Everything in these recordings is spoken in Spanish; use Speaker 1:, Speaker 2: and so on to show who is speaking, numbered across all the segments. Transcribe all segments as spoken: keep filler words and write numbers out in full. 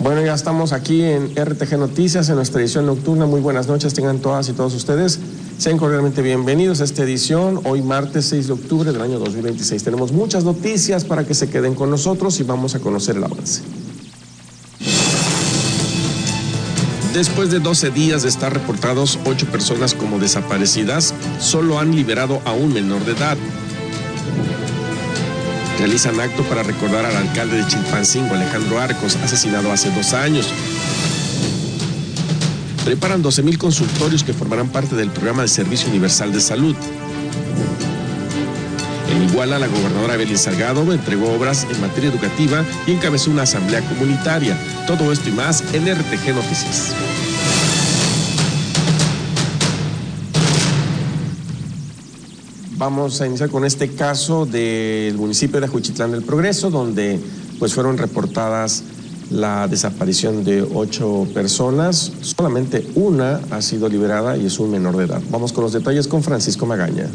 Speaker 1: Bueno, ya estamos aquí en R T G Noticias, en nuestra edición nocturna. Muy buenas noches, tengan todas y todos ustedes. Sean cordialmente bienvenidos a esta edición, hoy martes seis de octubre del año dos mil veintiséis. Tenemos muchas noticias para que se queden con nosotros y vamos a conocer el avance. Después de doce días de estar reportados ocho personas como desaparecidas, solo han liberado a un menor de edad. Realizan acto para recordar al alcalde de Chilpancingo, Alejandro Arcos, asesinado hace dos años. Preparan doce mil consultorios que formarán parte del programa de Servicio Universal de Salud. En Iguala, la gobernadora Evelyn Salgado entregó obras en materia educativa y encabezó una asamblea comunitaria. Todo esto y más en R T G Noticias. Vamos a iniciar con este caso del municipio de Ajuchitlán del Progreso, donde pues fueron reportadas la desaparición de ocho personas. Solamente una ha sido liberada y es un menor de edad. Vamos con los detalles con Francisco Magaña.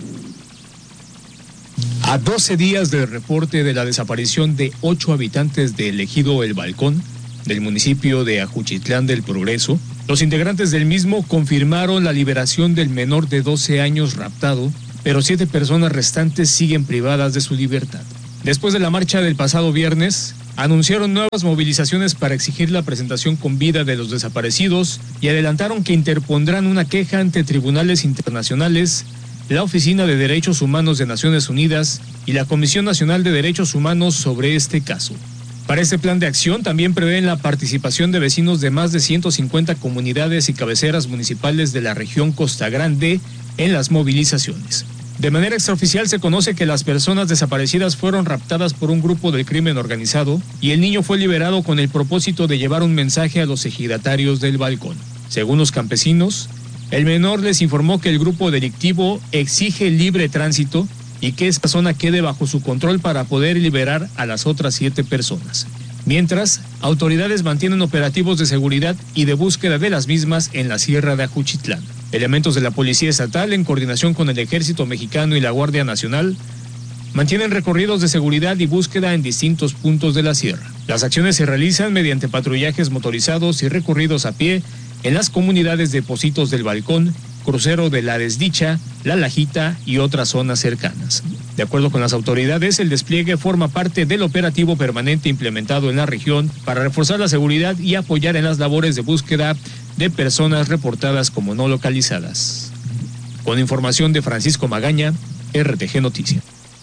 Speaker 2: A doce días del reporte de la desaparición de ocho habitantes del ejido El Balcón, del municipio de Ajuchitlán del Progreso, los integrantes del mismo confirmaron la liberación del menor de doce años raptado, pero siete personas restantes siguen privadas de su libertad. Después de la marcha del pasado viernes, anunciaron nuevas movilizaciones para exigir la presentación con vida de los desaparecidos y adelantaron que interpondrán una queja ante tribunales internacionales, la Oficina de Derechos Humanos de Naciones Unidas y la Comisión Nacional de Derechos Humanos sobre este caso. Para este plan de acción también prevén la participación de vecinos de más de ciento cincuenta comunidades y cabeceras municipales de la región Costa Grande en las movilizaciones. De manera extraoficial se conoce que las personas desaparecidas fueron raptadas por un grupo del crimen organizado y el niño fue liberado con el propósito de llevar un mensaje a los ejidatarios del Balcón. Según los campesinos, el menor les informó que el grupo delictivo exige libre tránsito y que esta zona quede bajo su control para poder liberar a las otras siete personas. Mientras, autoridades mantienen operativos de seguridad y de búsqueda de las mismas en la Sierra de Ajuchitlán. Elementos de la Policía Estatal, en coordinación con el Ejército Mexicano y la Guardia Nacional, mantienen recorridos de seguridad y búsqueda en distintos puntos de la sierra. Las acciones se realizan mediante patrullajes motorizados y recorridos a pie en las comunidades de Pocitos del Balcón, Crucero de la Desdicha, La Lajita y otras zonas cercanas. De acuerdo con las autoridades, el despliegue forma parte del operativo permanente implementado en la región para reforzar la seguridad y apoyar en las labores de búsqueda de personas reportadas como no localizadas. Con información de Francisco Magaña, R T G Noticias.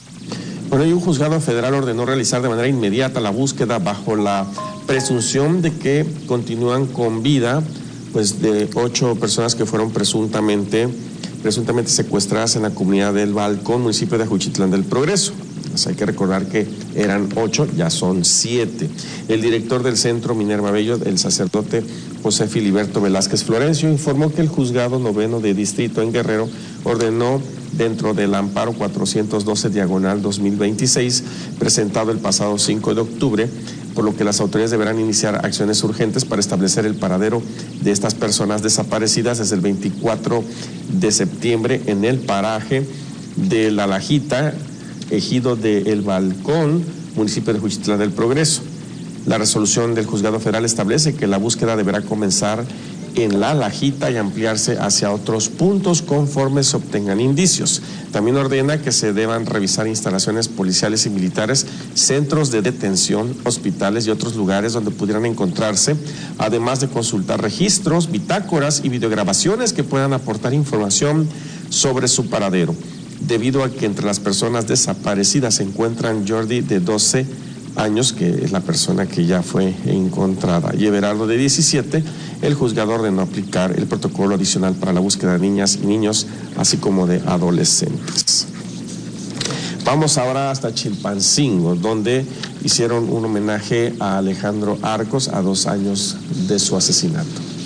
Speaker 1: Bueno, y un juzgado federal ordenó realizar de manera inmediata la búsqueda bajo la presunción de que continúan con vida pues de ocho personas que fueron presuntamente, presuntamente secuestradas en la comunidad del Balcón, municipio de Ajuchitlán del Progreso. Pues hay que recordar que eran ocho, ya son siete. El director del Centro Minerva Bello, el sacerdote José Filiberto Velázquez Florencio, informó que el juzgado noveno de distrito en Guerrero ordenó, dentro del amparo cuatrocientos doce diagonal dos mil veintiséis, presentado el pasado cinco de octubre, por lo que las autoridades deberán iniciar acciones urgentes para establecer el paradero de estas personas desaparecidas desde el veinticuatro de septiembre en el paraje de La Lajita, ejido de El Balcón, municipio de Ajuchitlán del Progreso. La resolución del juzgado federal establece que la búsqueda deberá comenzar en La Lajita y ampliarse hacia otros puntos conforme se obtengan indicios. También ordena que se deban revisar instalaciones policiales y militares, centros de detención, hospitales y otros lugares donde pudieran encontrarse, además de consultar registros, bitácoras y videograbaciones que puedan aportar información sobre su paradero. Debido a que entre las personas desaparecidas se encuentran Jordi, de doce años, que es la persona que ya fue encontrada, y Everardo, de diecisiete, el juzgado ordenó aplicar el protocolo adicional para la búsqueda de niñas y niños, así como de adolescentes. Vamos ahora hasta Chilpancingo, donde hicieron un homenaje a Alejandro Arcos a dos años de su asesinato.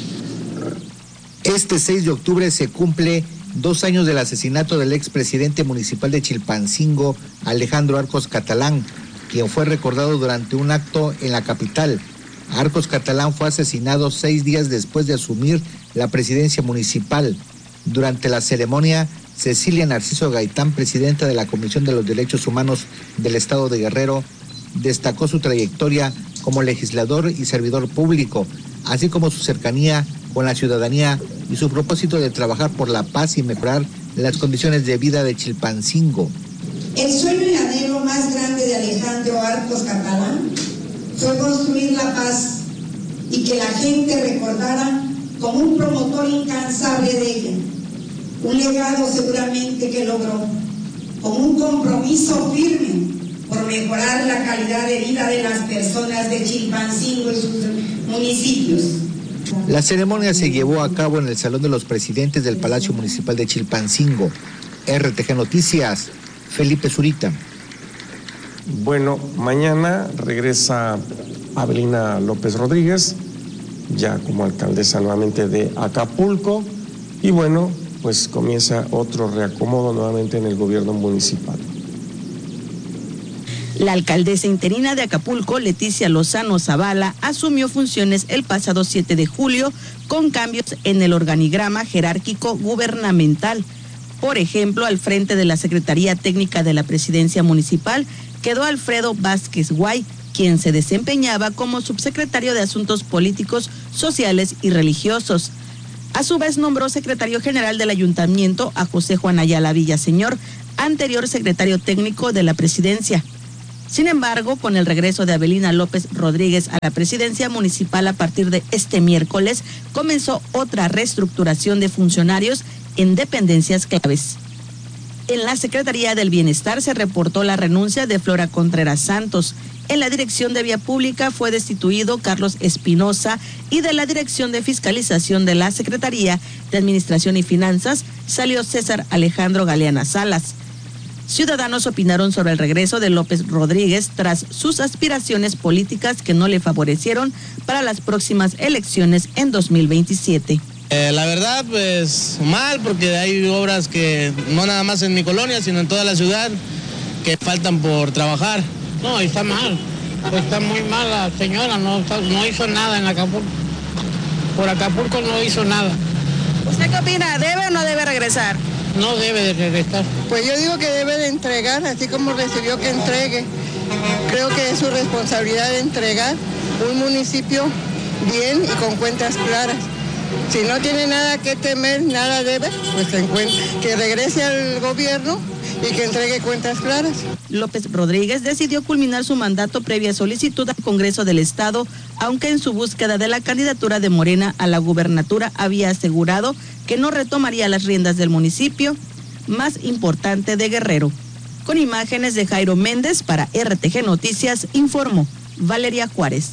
Speaker 3: Este seis de octubre se cumple dos años del asesinato del expresidente municipal de Chilpancingo, Alejandro Arcos Catalán, quien fue recordado durante un acto en la capital. Arcos Catalán fue asesinado seis días después de asumir la presidencia municipal. Durante la ceremonia, Cecilia Narciso Gaitán, presidenta de la Comisión de los Derechos Humanos del Estado de Guerrero, destacó su trayectoria como legislador y servidor público, así como su cercanía con la ciudadanía y su propósito de trabajar por la paz y mejorar las condiciones de vida de Chilpancingo.
Speaker 4: El sueño y anhelo más grande de Alejandro Arcos Catalán fue construir la paz y que la gente recordara como un promotor incansable de ella, un legado seguramente que logró, con un compromiso firme por mejorar la calidad de vida de las personas de Chilpancingo y sus municipios.
Speaker 3: La ceremonia se llevó a cabo en el Salón de los Presidentes del Palacio Municipal de Chilpancingo. R T G Noticias, Felipe Zurita.
Speaker 1: Bueno, mañana regresa Avelina López Rodríguez, ya como alcaldesa nuevamente de Acapulco, y bueno, pues comienza otro reacomodo nuevamente en el gobierno municipal.
Speaker 5: La alcaldesa interina de Acapulco, Leticia Lozano Zavala, asumió funciones el pasado siete de julio con cambios en el organigrama jerárquico gubernamental. Por ejemplo, al frente de la Secretaría Técnica de la Presidencia Municipal quedó Alfredo Vázquez Guay, quien se desempeñaba como subsecretario de Asuntos Políticos, Sociales y Religiosos. A su vez nombró secretario general del Ayuntamiento a José Juan Ayala Villaseñor, anterior secretario técnico de la Presidencia. Sin embargo, con el regreso de Avelina López Rodríguez a la presidencia municipal a partir de este miércoles, comenzó otra reestructuración de funcionarios en dependencias claves. En la Secretaría del Bienestar se reportó la renuncia de Flora Contreras Santos. En la Dirección de Vía Pública fue destituido Carlos Espinosa y de la Dirección de Fiscalización de la Secretaría de Administración y Finanzas salió César Alejandro Galeana Salas. Ciudadanos opinaron sobre el regreso de López Rodríguez tras sus aspiraciones políticas que no le favorecieron para las próximas elecciones en dos mil veintisiete.
Speaker 6: Eh, la verdad, pues mal, porque hay obras que no nada más en mi colonia, sino en toda la ciudad, que faltan por trabajar.
Speaker 7: No, está mal, está muy mal la señora, no, no hizo nada en Acapulco. Por Acapulco no hizo nada.
Speaker 5: ¿Usted qué opina? ¿Debe o no debe regresar?
Speaker 7: No debe de regresar.
Speaker 8: Pues yo digo que debe de entregar, así como recibió que entregue. Creo que es su responsabilidad de entregar un municipio bien y con cuentas claras. Si no tiene nada que temer, nada debe, pues que regrese al gobierno y que entregue cuentas claras.
Speaker 5: López Rodríguez decidió culminar su mandato previa solicitud al Congreso del Estado, aunque en su búsqueda de la candidatura de Morena a la gubernatura había asegurado que no retomaría las riendas del municipio más importante de Guerrero. Con imágenes de Jairo Méndez para R T G Noticias, informó Valeria Juárez.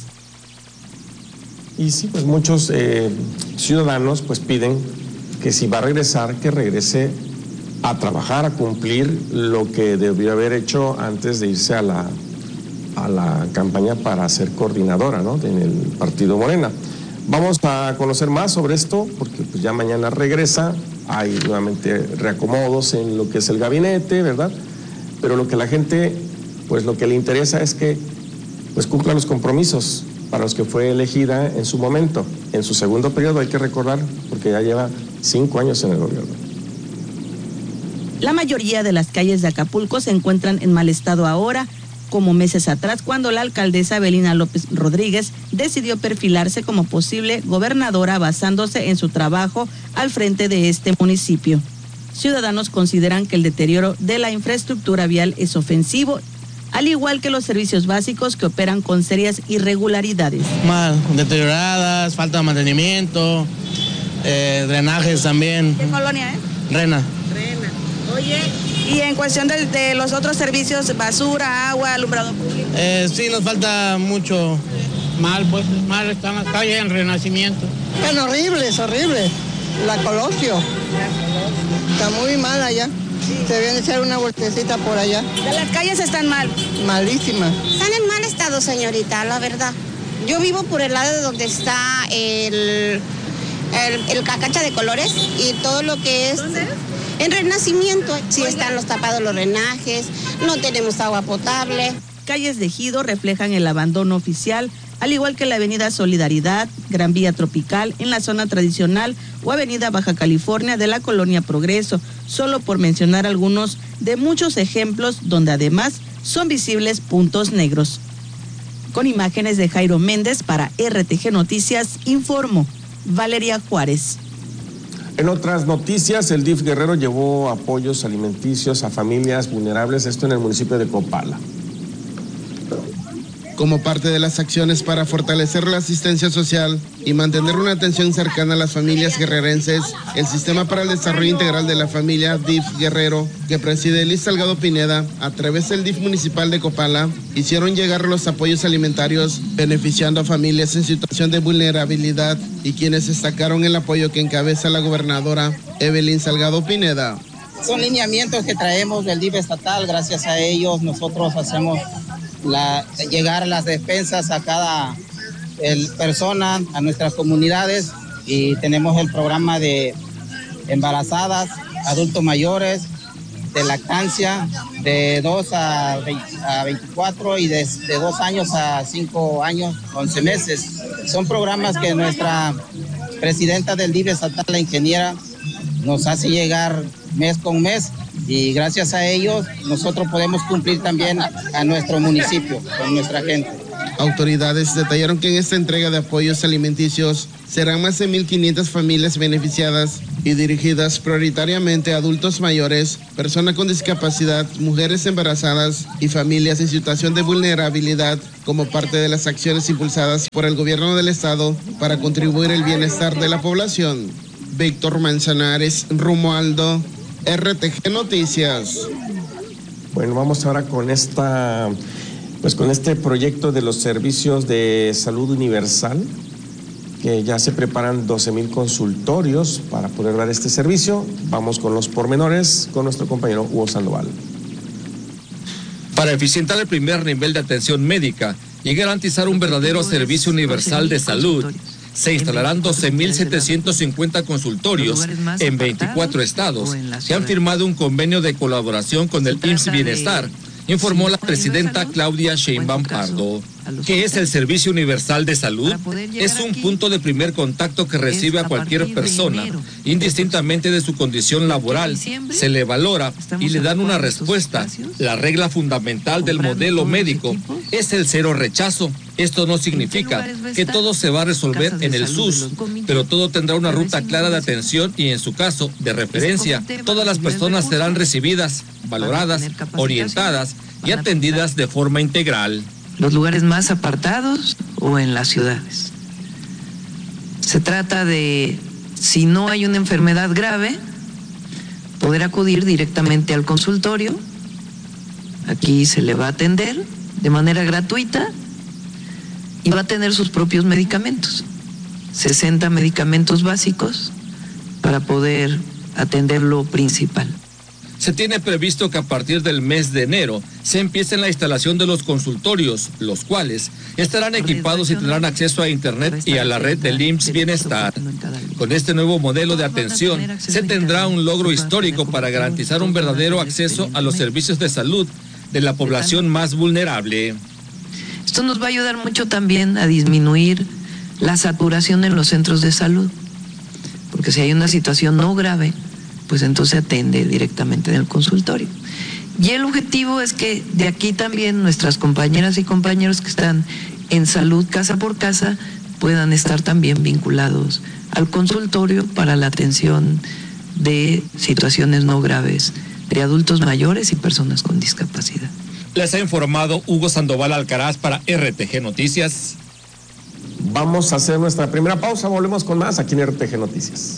Speaker 1: Y sí, pues muchos eh, ciudadanos pues piden que si va a regresar, que regrese a trabajar, a cumplir lo que debió haber hecho antes de irse a la, a la campaña para ser coordinadora, ¿no?, en el partido Morena. Vamos a conocer más sobre esto, porque pues ya mañana regresa, hay nuevamente reacomodos en lo que es el gabinete, ¿verdad? Pero lo que la gente, pues lo que le interesa es que pues cumpla los compromisos para los que fue elegida en su momento. En su segundo periodo, hay que recordar, porque ya lleva cinco años en el gobierno.
Speaker 5: La mayoría de las calles de Acapulco se encuentran en mal estado ahora, como meses atrás cuando la alcaldesa Avelina López Rodríguez decidió perfilarse como posible gobernadora basándose en su trabajo al frente de este municipio. Ciudadanos consideran que el deterioro de la infraestructura vial es ofensivo, al igual que los servicios básicos que operan con serias irregularidades.
Speaker 6: Mal, deterioradas, falta de mantenimiento, eh, drenajes también.
Speaker 5: ¿Qué colonia es?
Speaker 6: Rena.
Speaker 5: Rena. Oye, y en cuestión de, de los otros servicios, basura, agua, alumbrado público.
Speaker 6: Eh, sí, nos falta mucho.
Speaker 7: Mal, pues mal están las calles en Renacimiento.
Speaker 8: Están horribles, horribles. La Colosio. Está muy mal allá. Se deben echar una vueltecita por allá.
Speaker 5: De las calles están mal.
Speaker 8: Malísimas.
Speaker 9: Están en mal estado, señorita, la verdad. Yo vivo por el lado de donde está el, el, el cacacha de colores y todo lo que es...
Speaker 5: ¿Dónde es?
Speaker 9: En Renacimiento. Sí están los tapados los drenajes, no tenemos agua potable.
Speaker 5: Calles de Ejido reflejan el abandono oficial, al igual que la avenida Solidaridad, Gran Vía Tropical en la zona tradicional o avenida Baja California de la colonia Progreso, solo por mencionar algunos de muchos ejemplos donde además son visibles puntos negros. Con imágenes de Jairo Méndez para R T G Noticias, informó Valeria Juárez.
Speaker 1: En otras noticias, el D I F Guerrero llevó apoyos alimenticios a familias vulnerables, esto en el municipio de Copala.
Speaker 10: Como parte de las acciones para fortalecer la asistencia social y mantener una atención cercana a las familias guerrerenses, el Sistema para el Desarrollo Integral de la Familia D I F Guerrero, que preside Liz Salgado Pineda, a través del D I F municipal de Copala, hicieron llegar los apoyos alimentarios, beneficiando a familias en situación de vulnerabilidad y quienes destacaron el apoyo que encabeza la gobernadora Evelyn Salgado Pineda.
Speaker 11: Son lineamientos que traemos del D I F estatal, gracias a ellos nosotros hacemos La, llegar las despensas a cada el, persona, a nuestras comunidades, y tenemos el programa de embarazadas, adultos mayores, de lactancia, de dos a veinticuatro y de, de dos años a cinco años, once meses. Son programas que nuestra presidenta del D I F estatal, la ingeniera, nos hace llegar mes con mes, y gracias a ellos nosotros podemos cumplir también a, a nuestro municipio, con nuestra gente.
Speaker 10: Autoridades detallaron que en esta entrega de apoyos alimenticios serán más de mil quinientas familias beneficiadas y dirigidas prioritariamente a adultos mayores, personas con discapacidad, mujeres embarazadas y familias en situación de vulnerabilidad, como parte de las acciones impulsadas por el gobierno del estado para contribuir al bienestar de la población. Víctor Manzanares, Romualdo, R T G Noticias.
Speaker 1: Bueno, vamos ahora con esta, pues con este proyecto de los servicios de salud universal, que ya se preparan doce mil consultorios para poder dar este servicio. Vamos con los pormenores con nuestro compañero Hugo Sandoval.
Speaker 12: Para eficientar el primer nivel de atención médica y garantizar un verdadero servicio universal de salud, se instalarán doce mil setecientos cincuenta consultorios en veinticuatro estados que han firmado un convenio de colaboración con el I M S S Bienestar, informó la presidenta Claudia Sheinbaum Pardo. ¿Qué es el Servicio Universal de Salud? Es un punto de primer contacto que recibe a cualquier persona, indistintamente de su condición laboral. Se le valora y le dan una respuesta. La regla fundamental del modelo médico es el cero rechazo. Esto no significa que todo se va a resolver en el S U S, pero todo tendrá una ruta clara de atención y, en su caso, de referencia. Todas las personas serán recibidas, valoradas, orientadas y atendidas de forma integral.
Speaker 13: Los lugares más apartados o en las ciudades. Se trata de, si no hay una enfermedad grave, poder acudir directamente al consultorio. Aquí se le va a atender de manera gratuita y va a tener sus propios medicamentos, sesenta medicamentos básicos para poder atender lo principal.
Speaker 12: Se tiene previsto que a partir del mes de enero se empiece la instalación de los consultorios, los cuales estarán equipados y tendrán acceso a Internet y a la red del I M S S Bienestar. Con este nuevo modelo de atención se tendrá un logro histórico para garantizar un verdadero acceso a los servicios de salud de la población más vulnerable.
Speaker 13: Esto nos va a ayudar mucho también a disminuir la saturación en los centros de salud, porque si hay una situación no grave, pues entonces atende directamente en el consultorio. Y el objetivo es que de aquí también nuestras compañeras y compañeros que están en salud casa por casa puedan estar también vinculados al consultorio para la atención de situaciones no graves de adultos mayores y personas con discapacidad.
Speaker 12: Les ha informado Hugo Sandoval Alcaraz para R T G Noticias.
Speaker 1: Vamos a hacer nuestra primera pausa, volvemos con más aquí en R T G Noticias.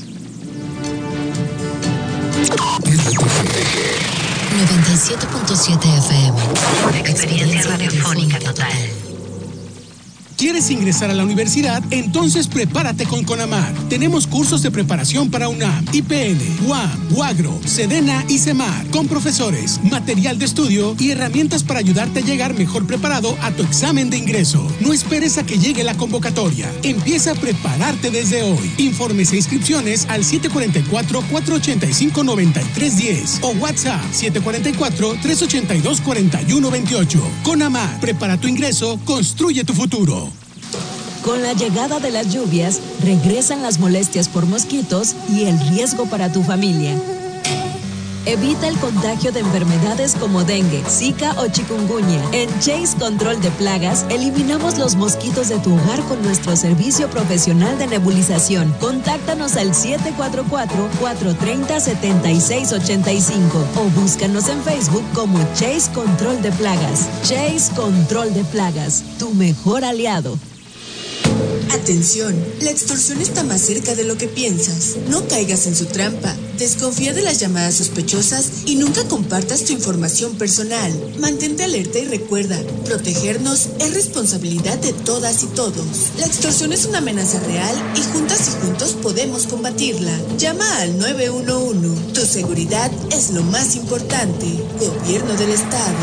Speaker 14: noventa y siete punto siete F M. Experiencia radiofónica total.
Speaker 15: ¿Quieres ingresar a la universidad? Entonces prepárate con CONAMAR. Tenemos cursos de preparación para UNAM, I P N, U A M, UAGRO, SEDENA y CEMAR, con profesores, material de estudio y herramientas para ayudarte a llegar mejor preparado a tu examen de ingreso. No esperes a que llegue la convocatoria. Empieza a prepararte desde hoy. Informes e inscripciones al siete cuatro cuatro, cuatro ocho cinco, nueve tres uno cero o WhatsApp siete cuatro cuatro, tres ocho dos, cuatro uno dos ocho. CONAMAR, prepara tu ingreso, construye tu futuro.
Speaker 16: Con la llegada de las lluvias, regresan las molestias por mosquitos y el riesgo para tu familia. Evita el contagio de enfermedades como dengue, zika o chikungunya. En Chase Control de Plagas, eliminamos los mosquitos de tu hogar con nuestro servicio profesional de nebulización. Contáctanos al siete cuatro cuatro, cuatro tres cero, siete seis ocho cinco o búscanos en Facebook como Chase Control de Plagas. Chase Control de Plagas, tu mejor aliado.
Speaker 17: Atención, la extorsión está más cerca de lo que piensas. No caigas en su trampa. Desconfía de las llamadas sospechosas y nunca compartas tu información personal. Mantente alerta y recuerda, protegernos es responsabilidad de todas y todos. La extorsión es una amenaza real y juntas y juntos podemos combatirla. Llama al nueve uno uno. Tu seguridad es lo más importante. Gobierno del Estado.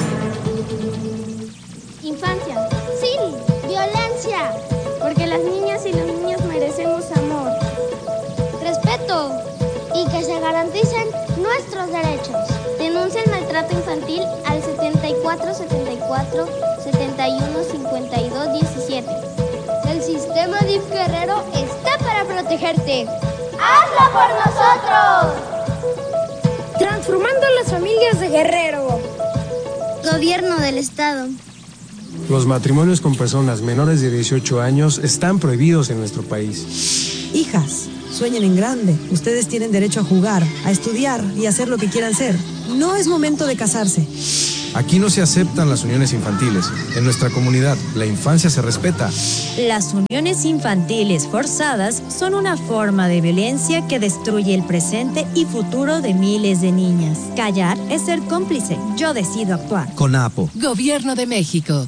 Speaker 18: Infancia, sin violencia. Porque las niñas y los niños merecemos amor, respeto y que se garanticen nuestros derechos. Denuncia el maltrato infantil al setenta y cuatro setenta y cuatro, setenta y uno, cincuenta y dos, diecisiete. El sistema D I F Guerrero está para protegerte. ¡Hazlo por nosotros! Transformando las familias de Guerrero. Gobierno del Estado.
Speaker 19: Los matrimonios con personas menores de dieciocho años están prohibidos en nuestro país.
Speaker 20: Hijas, sueñen en grande. Ustedes tienen derecho a jugar, a estudiar y a hacer lo que quieran ser. No es momento de casarse.
Speaker 19: Aquí no se aceptan las uniones infantiles. En nuestra comunidad, la infancia se respeta.
Speaker 21: Las uniones infantiles forzadas son una forma de violencia que destruye el presente y futuro de miles de niñas. Callar es ser cómplice. Yo decido actuar.
Speaker 22: CONAPO.
Speaker 23: Gobierno de México.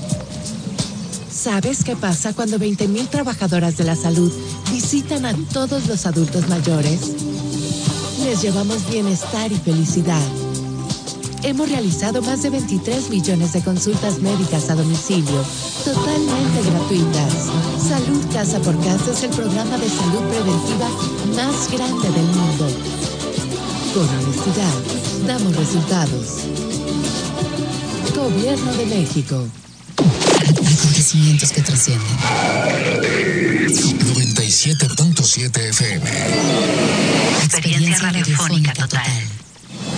Speaker 23: ¿Sabes qué pasa cuando veinte mil trabajadoras de la salud visitan a todos los adultos mayores? Les llevamos bienestar y felicidad. Hemos realizado más de veintitrés millones de consultas médicas a domicilio, totalmente gratuitas. Salud Casa por Casa es el programa de salud preventiva más grande del mundo. Con honestidad, damos resultados. Gobierno de México.
Speaker 14: Acontecimientos que trascienden. noventa y siete punto siete F M. Experiencia radiofónica total.